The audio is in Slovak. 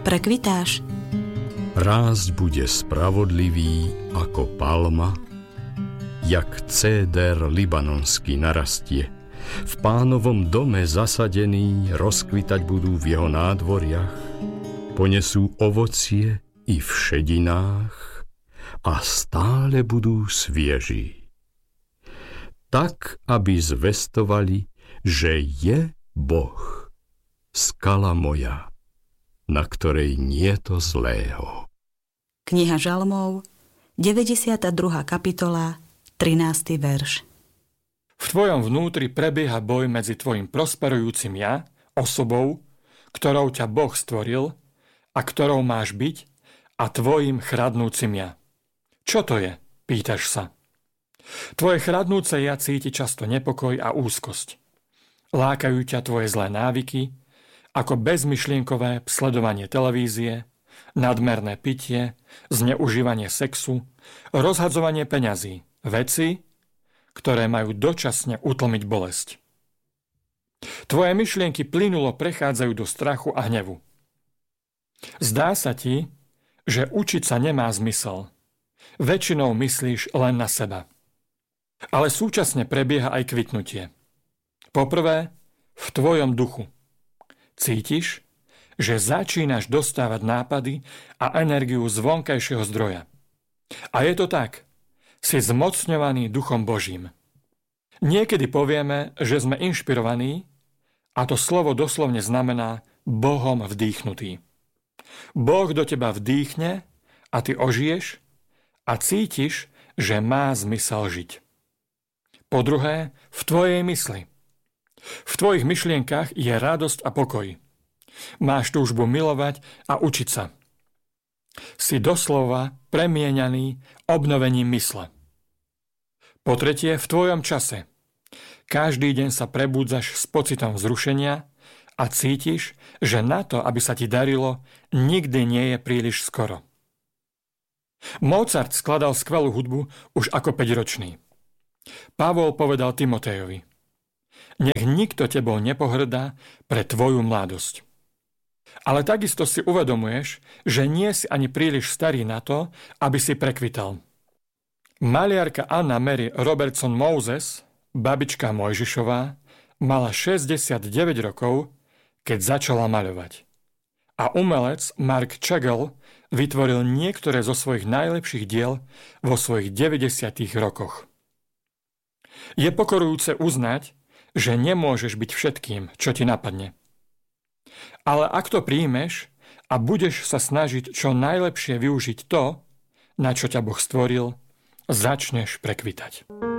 Prekvitáš? Rásť bude spravodlivý ako palma, jak céder libanonský narastie. V Pánovom dome zasadení rozkvitať budú v jeho nádvoriach, ponesú ovocie i v šedinách a stále budú svieži. Tak, aby zvestovali, že je Boh, skala moja, na ktorej nieto zlého. Kniha Žalmov, 92. kapitola, 13. verš. V tvojom vnútri prebieha boj medzi tvojim prosperujúcim ja, osobou, ktorou ťa Boh stvoril a ktorou máš byť, a tvojim chradnúcim ja. Čo to je? Pýtaš sa. Tvoje chradnúce ja cíti často nepokoj a úzkosť. Lákajú ťa tvoje zlé návyky, ako bezmyšlienkové sledovanie televízie, nadmerné pitie, zneužívanie sexu, rozhadzovanie peňazí, veci, ktoré majú dočasne utlmiť bolesť. Tvoje myšlienky plynulo prechádzajú do strachu a hnevu. Zdá sa ti, že učiť sa nemá zmysel. Väčšinou myslíš len na seba. Ale súčasne prebieha aj kvitnutie. Poprvé, v tvojom duchu. Cítiš, že začínaš dostávať nápady a energiu z vonkajšieho zdroja. A je to tak. Si zmocňovaný Duchom Božím. Niekedy povieme, že sme inšpirovaní, a to slovo doslovne znamená Bohom vdýchnutý. Boh do teba vdýchne a ty ožiješ a cítiš, že má zmysel žiť. Po druhé, v tvojej mysli. V tvojich myšlienkach je radosť a pokoj. Máš túžbu milovať a učiť sa. Si doslova premieňaný obnovením mysle. Po tretie, v tvojom čase. Každý deň sa prebúdzaš s pocitom vzrušenia a cítiš, že na to, aby sa ti darilo, nikdy nie je príliš skoro. Mozart skladal skvelú hudbu už ako 5-ročný. Pavol povedal Timotejovi: nech nikto tebou nepohrdá pre tvoju mladosť. Ale takisto si uvedomuješ, že nie si ani príliš starý na to, aby si prekvital. Maliarka Anna Mary Robertson Moses, babička Mojžišová, mala 69 rokov, keď začala maľovať. A umelec Mark Chagall vytvoril niektoré zo svojich najlepších diel vo svojich 90 rokoch. Je pokorujúce uznať, že nemôžeš byť všetkým, čo ti napadne. Ale ak to príjmeš a budeš sa snažiť čo najlepšie využiť to, na čo ťa Boh stvoril, začneš prekvitať.